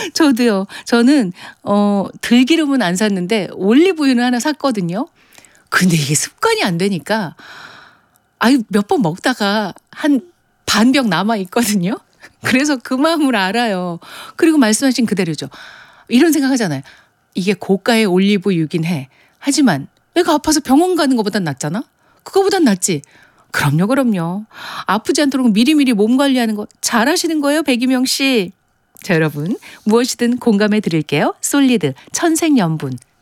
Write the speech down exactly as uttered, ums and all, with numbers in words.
저도요. 저는 어 들기름은 안 샀는데 올리브유는 하나 샀거든요. 근데 이게 습관이 안 되니까 아유 몇 번 먹다가 한 반 병 남아 있거든요. 그래서 그 마음을 알아요. 그리고 말씀하신 그대로죠. 이런 생각하잖아요. 이게 고가의 올리브유긴 해. 하지만 내가 아파서 병원 가는 것보단 낫잖아. 그거보단 낫지. 그럼요, 그럼요. 아프지 않도록 미리미리 몸 관리하는 거 잘하시는 거예요, 백이명 씨. 자, 여러분 무엇이든 공감해 드릴게요. 솔리드 천생연분.